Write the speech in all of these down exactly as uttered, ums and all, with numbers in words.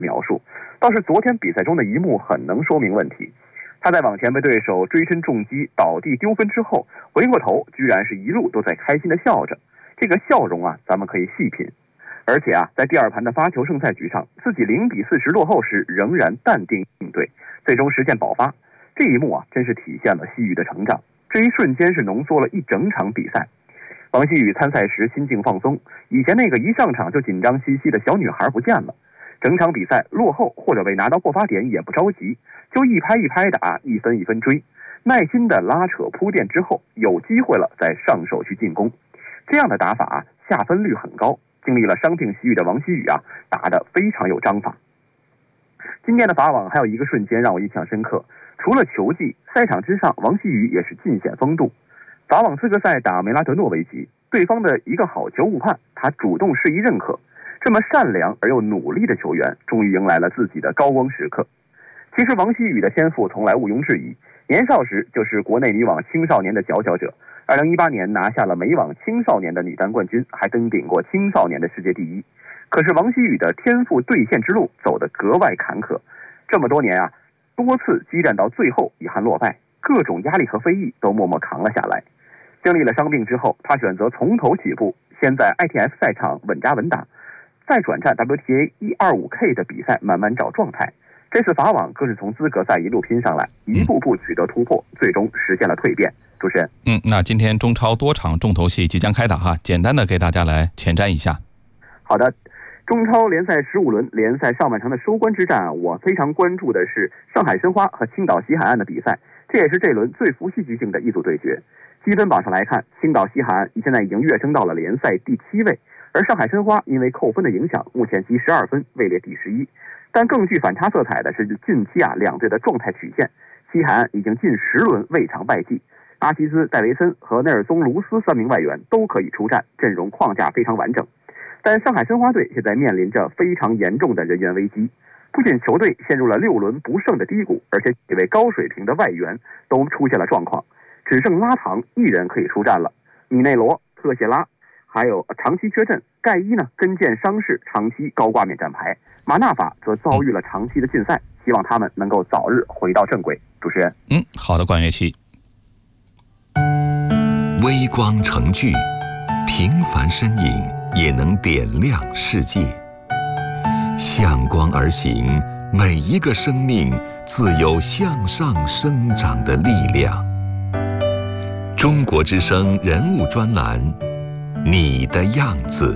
描述，倒是昨天比赛中的一幕很能说明问题。他在往前被对手追身重击倒地丢分之后，回过头居然是一路都在开心的笑着，这个笑容啊，咱们可以细品。而且啊，在第二盘的发球胜赛局上，自己零比四十落后时仍然淡定应对，最终实现保发。这一幕啊，真是体现了西域的成长。这一瞬间是浓缩了一整场比赛。王希雨参赛时心境放松，以前那个一上场就紧张兮兮的小女孩不见了。整场比赛落后或者未拿到过发点也不着急，就一拍一拍的啊，一分一分追，耐心的拉扯铺垫之后，有机会了再上手去进攻。这样的打法啊，下分率很高。经历了伤病西域的王希雨啊，打得非常有章法。今天的法网还有一个瞬间让我印象深刻，除了球技，赛场之上王希雨也是尽显风度。法网资格赛打梅拉德诺维奇，对方的一个好球误判，他主动示意认可。这么善良而又努力的球员，终于迎来了自己的高光时刻。其实王希雨的天赋从来毋庸置疑，年少时就是国内女网青少年的佼佼者。二零一八年拿下了美网青少年的女单冠军，还登顶过青少年的世界第一。可是王希雨的天赋兑现之路走得格外坎坷，这么多年啊，多次激战到最后遗憾落败，各种压力和非议都默默扛了下来。经历了伤病之后，他选择从头起步，先在 I T F 赛场稳扎稳打，再转战 W T A 一二五 K 的比赛慢慢找状态。这次法网更是从资格赛一路拼上来，一步步取得突破，嗯、最终实现了蜕变。主持人， 嗯，那今天中超多场重头戏即将开打哈，简单的给大家来前瞻一下。 好的，中超联赛十五轮联赛上半场的收官之战啊，我非常关注的是上海申花和青岛西海岸的比赛，这也是这轮最富戏剧性的一组对决。积分榜上来看，青岛西海岸现在已经跃升到了联赛第七位，而上海申花因为扣分的影响，目前积十二分，位列第十一。但更具反差色彩的是近期啊两队的状态曲线，西海岸已经近十轮未尝败绩。阿西兹、戴维森和内尔松、卢斯三名外援都可以出战，阵容框架非常完整。但上海申花队现在面临着非常严重的人员危机，不仅球队陷入了六轮不胜的低谷，而且几位高水平的外援都出现了状况，只剩拉唐一人可以出战了。米内罗、特谢拉还有长期缺阵，盖伊呢跟腱伤势，长期高挂免战牌。马纳法则遭遇了长期的禁赛，希望他们能够早日回到正轨。主持人， 嗯，好的，管乐器。 微光成炬，平凡身影也能点亮世界。向光而行，每一个生命自有向上生长的力量。中国之声人物专栏，你的样子。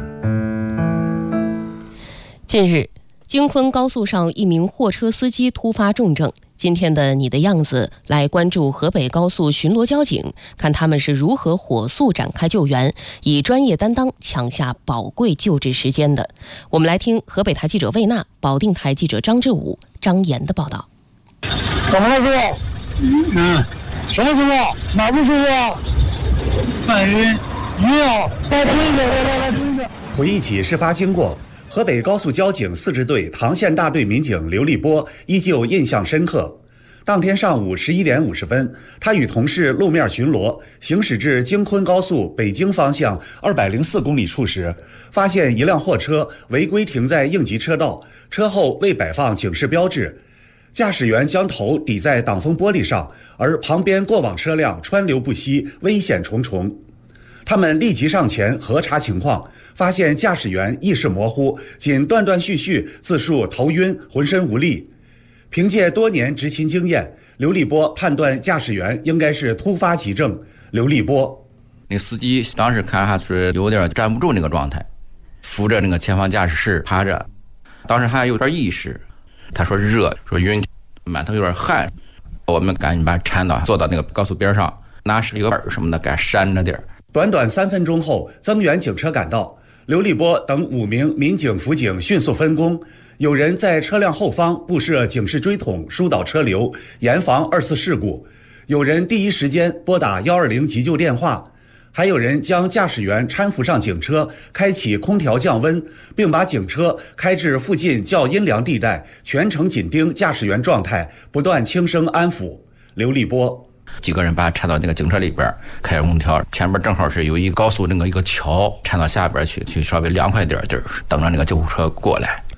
近日，京昆高速上一名货车司机突发重症。今天的你的样子来关注河北高速巡逻交警，看他们是如何火速展开救援，以专业担当抢下宝贵救治时间的。我们来听河北台记者魏娜、保定台记者张志武、张岩的报道。 怎么了，师傅？嗯，什么情况？哪不舒服啊？犯晕，晕啊！来听一下，来来来听一下。 回忆起事发经过，河北高速交警四支队唐县大队民警刘立波依旧印象深刻。当天上午十一点五十分，他与同事路面巡逻，行驶至京昆高速北京方向二百零四公里处时，发现一辆货车违规停在应急车道，车后未摆放警示标志，驾驶员将头抵在挡风玻璃上，而旁边过往车辆川流不息，危险重重。他们立即上前核查情况，发现驾驶员意识模糊，仅断断续续自述头晕、浑身无力。凭借多年执勤经验，刘立波判断驾驶员应该是突发急症。刘立波， 那司机当时看还是有点站不住那个状态，扶着那个前方驾驶室趴着，当时还有点意识。他说热，说晕，满头有点汗。我们赶紧把他搀到，坐到那个高速边上，拿是一个本什么的给他扇着点儿。 短短三分钟后，增援警车赶到，刘立波等五名民警辅警迅速分工，有人在车辆后方布设警示锥筒，疏导车流，严防二次事故；有人第一时间拨打一二零急救电话；还有人将驾驶员搀扶上警车，开启空调降温，并把警车开至附近较阴凉地带，全程紧盯驾驶员状态，不断轻声安抚。刘立波。 几个人把他搀到那个警车里边，开着空调，前面正好是有一高速那个一个桥，搀到下边去，去稍微凉快点地儿，等着那个救护车过来。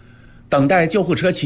等待救护车期